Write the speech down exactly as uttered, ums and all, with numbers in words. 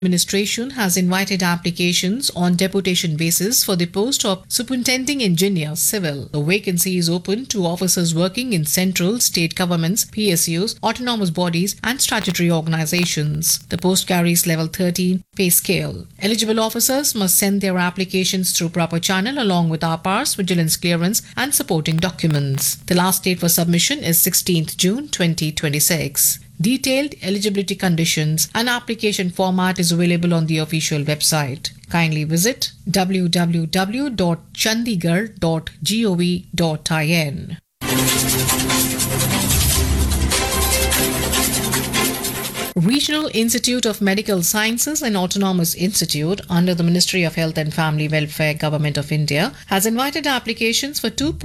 Administration has invited applications on deputation basis for the post of Superintending Engineer Civil. The vacancy is open to officers working in central, state governments, P S Us, autonomous bodies and statutory organizations. The post carries level thirteen pay scale. Eligible officers must send their applications through proper channel along with R P A Rs, vigilance clearance and supporting documents. The last date for submission is sixteenth June twenty twenty-six. Detailed eligibility conditions and application format is available on the official website. Kindly visit w w w dot chandigarh dot gov dot in. Regional Institute of Medical Sciences and Autonomous Institute under the Ministry of Health and Family Welfare, Government of India, has invited applications for two